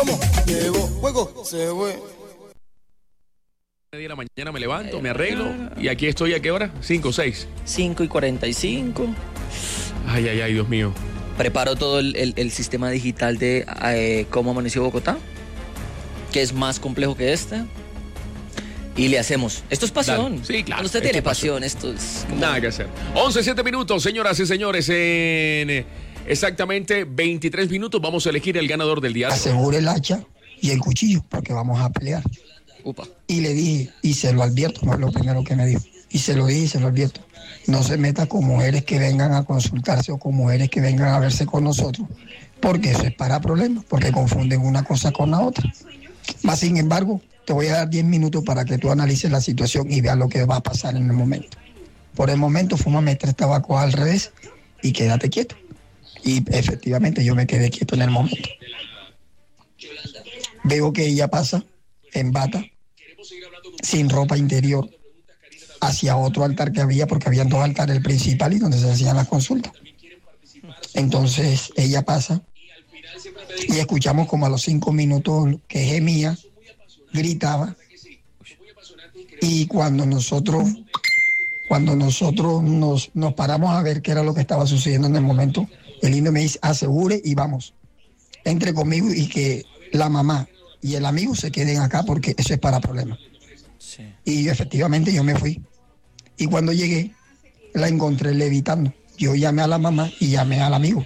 Llegó, juego, se fue. De la mañana me levanto, me arreglo y aquí estoy. ¿A qué hora? 5 o 6. 5:45. Ay, Dios mío. Preparo todo el sistema digital de cómo amaneció Bogotá, que es más complejo que este. Y le hacemos. Esto es pasión. Dale. Sí, claro. Cuando usted tiene pasión, esto es como... Nada que hacer. 11:07 minutos, señoras y señores. En exactamente 23 minutos vamos a elegir el ganador del día. Asegure el hacha y el cuchillo, porque vamos a pelear. Upa. Y le dije, y se lo advierto, no es lo primero que me dijo. Y se lo dije y se lo advierto. No se meta con mujeres que vengan a consultarse o con mujeres que vengan a verse con nosotros, porque eso es para problemas, porque confunden una cosa con la otra. Más sin embargo, te voy a dar 10 minutos para que tú analices la situación y veas lo que va a pasar en el momento. Por el momento, fúmame 3 tabacos al revés y quédate quieto. Y efectivamente yo me quedé quieto en el momento. Veo que ella pasa en bata, sin ropa interior, hacia otro altar que había, porque habían 2 altares, el principal y donde se hacían las consultas. Entonces ella pasa y escuchamos como a los 5 minutos que gemía, gritaba, y cuando nosotros nos paramos a ver qué era lo que estaba sucediendo en el momento, el indio me dice, asegure y vamos, entre conmigo y que la mamá y el amigo se queden acá porque eso es para problemas. Sí. Y efectivamente yo me fui. Y cuando llegué, la encontré levitando. Yo llamé a la mamá y llamé al amigo.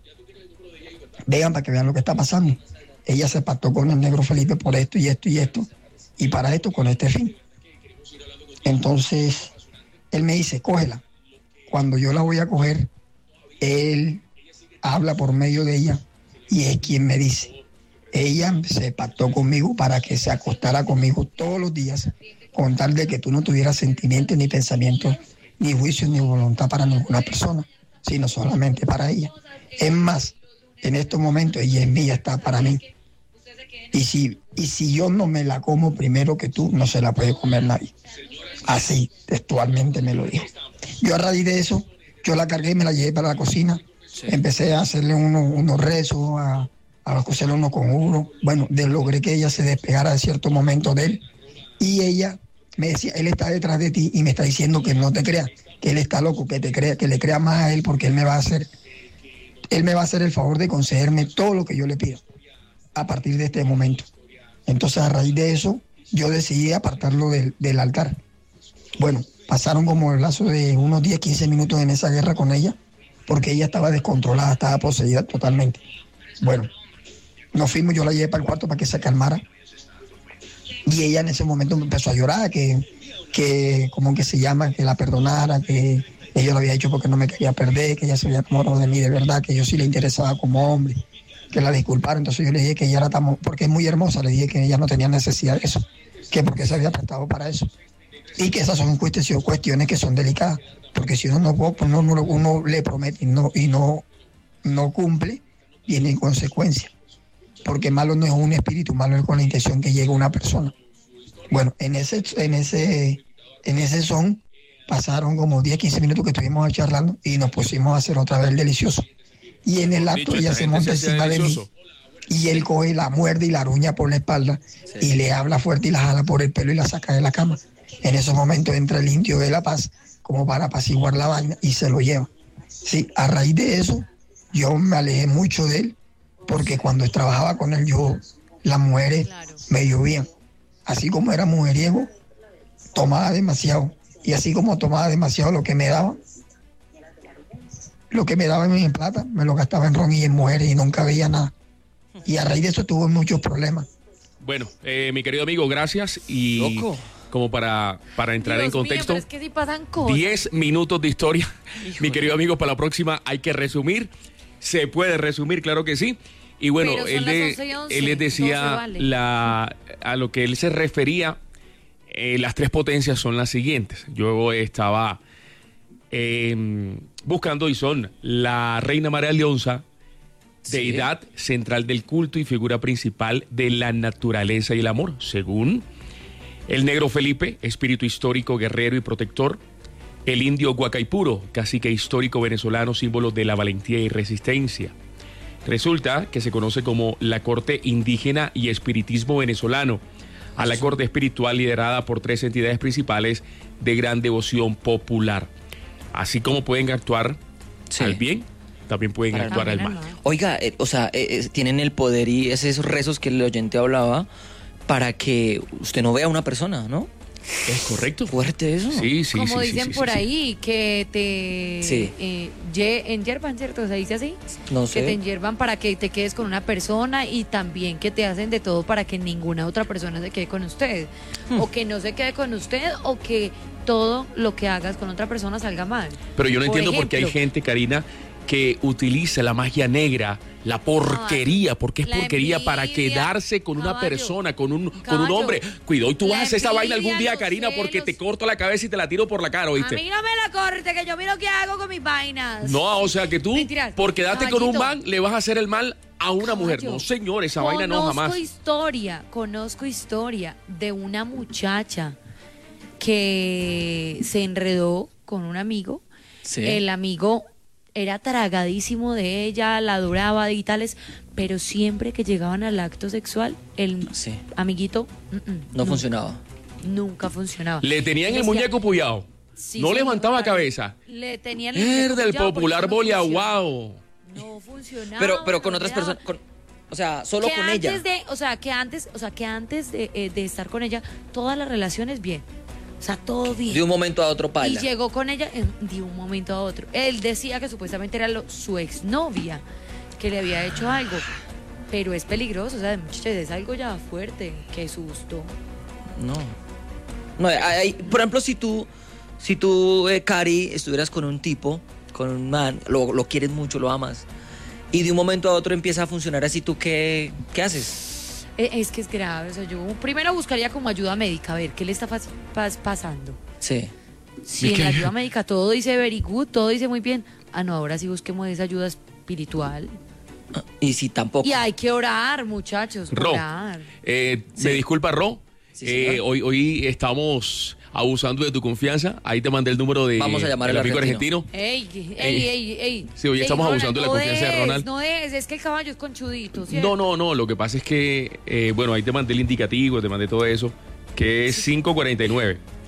Vean para que vean lo que está pasando. Ella se pactó con el negro Felipe por esto y esto y esto. Y para esto, con este fin. Entonces, él me dice, cógela. Cuando yo la voy a coger, él habla por medio de ella y es quien me dice, ella se pactó conmigo para que se acostara conmigo todos los días, con tal de que tú no tuvieras sentimientos, ni pensamientos, ni juicios, ni voluntad para ninguna persona, sino solamente para ella. Es más, en estos momentos ella es mía, está para mí. Y si yo no me la como primero que tú, no se la puede comer nadie. Así, textualmente me lo dijo. Yo a raíz de eso, yo la cargué y me la llevé para la cocina. Sí. Empecé a hacerle unos rezos, a coserle uno con uno. Bueno, logré que ella se despegara de cierto momento de él. Y ella me decía, él está detrás de ti y me está diciendo que no te creas, que él está loco, que te crea, que le crea más a él porque él me va a hacer el favor de concederme todo lo que yo le pido a partir de este momento. Entonces, a raíz de eso, yo decidí apartarlo del altar. Bueno, pasaron como el lazo de unos 10, 15 minutos en esa guerra con ella, porque ella estaba descontrolada, estaba poseída totalmente. Bueno, nos fuimos, yo la llevé para el cuarto para que se calmara. Y ella en ese momento me empezó a llorar, que como que se llama, que la perdonara, que ella lo había hecho porque no me quería perder, que ella se había enamorado de mí de verdad, que yo sí le interesaba como hombre, que la disculpara. Entonces yo le dije que ella era tan, porque es muy hermosa, le dije que ella no tenía necesidad de eso, que porque se había prestado para eso. Y que esas son cuestiones que son delicadas, porque si uno le promete y no cumple, viene en consecuencia. Porque malo no es un espíritu, malo es con la intención que llegue una persona. Bueno, en ese son pasaron como 10, 15 minutos que estuvimos charlando y nos pusimos a hacer otra vez el delicioso. Y en el acto ella se monta encima de mí y él coge, la muerde y la aruña por la espalda, sí, y le habla fuerte y la jala por el pelo y la saca de la cama. En esos momentos entra el indio de La Paz como para apaciguar la vaina y se lo lleva. Sí, a raíz de eso yo me alejé mucho de él, porque cuando trabajaba con él las mujeres me llovían. Así como era mujeriego, tomaba demasiado. Y así como tomaba demasiado lo que me daban en plata, me lo gastaba en ron y en mujeres y nunca veía nada. Y a raíz de eso tuve muchos problemas. Bueno, mi querido amigo, gracias. Y loco, como para entrar en contexto, mío, pero es que sí pasan cosas. 10 minutos de historia. Híjole. Mi querido amigo, para la próxima hay que resumir. Se puede resumir, claro que sí. Y bueno, él les decía a lo que él se refería, las 3 potencias son las siguientes. Yo estaba buscando y son la Reina María Leonza, deidad central del culto y figura principal de la naturaleza y el amor, según el negro Felipe, espíritu histórico, guerrero y protector. El indio Guacaipuro, cacique histórico venezolano, símbolo de la valentía y resistencia. Resulta que se conoce como la Corte Indígena y Espiritismo Venezolano, a la corte espiritual liderada por 3 entidades principales de gran devoción popular. Así como pueden actuar al bien, también pueden actuar al mal. Oiga, tienen el poder y esos rezos que el oyente hablaba para que usted no vea a una persona, ¿no? Es correcto. Fuerte eso. Sí. Como dicen por ahí, que te enyerban, ¿cierto? ¿Se dice así? No sé. Que te enyerban para que te quedes con una persona y también que te hacen de todo para que ninguna otra persona se quede con usted. O que no se quede con usted o que todo lo que hagas con otra persona salga mal. Pero yo no entiendo por qué hay gente, Karina, que utiliza la magia negra, la porquería, porque es porquería envidia, para quedarse con una persona, con un hombre. Cuidado, y tú vas a hacer esa vaina algún día, Karina, porque te corto la cabeza y te la tiro por la cara, ¿oíste? A mí no me la corte, que yo miro qué hago con mis vainas. No, o sea que tú, por quedarte con un man, le vas a hacer el mal a una mujer. No, señor, esa vaina no, jamás. Conozco historia de una muchacha que se enredó con un amigo. Sí. El amigo era tragadísimo de ella, la adoraba y tales, pero siempre que llegaban al acto sexual, el amiguito no funcionaba. Nunca funcionaba. Le tenían el muñeco puyado. Sí, no levantaba cabeza. Le tenían el del popular boleaguao. No funcionaba. Pero con otras personas, solo con ella. Que antes de estar con ella, todas las relaciones bien. O sea, todo bien. De un momento a otro, paila. Y llegó con ella de un momento a otro. Él decía que supuestamente era su exnovia, que le había hecho algo. Pero es peligroso, o sea, muchachos, es algo ya fuerte. Qué susto. No, por ejemplo, si tú, Cari, estuvieras con un tipo, con un man, lo quieres mucho, lo amas, y de un momento a otro empieza a funcionar así, ¿tú qué haces? Es que es grave, o sea, yo primero buscaría como ayuda médica, a ver qué le está pasando. Sí. Si en la ayuda médica todo dice very good, todo dice muy bien, no, ahora sí busquemos esa ayuda espiritual. Y si tampoco. Y hay que orar, muchachos, orar. Me disculpa, Ro, hoy estamos abusando de tu confianza. Ahí te mandé el número de Vamos a llamar el amigo argentino. Ey. Sí, hoy estamos abusando de la confianza de Ronald. No es que el caballo es conchudito, ¿cierto? No, lo que pasa es que, ahí te mandé el indicativo, te mandé todo eso, que es 549.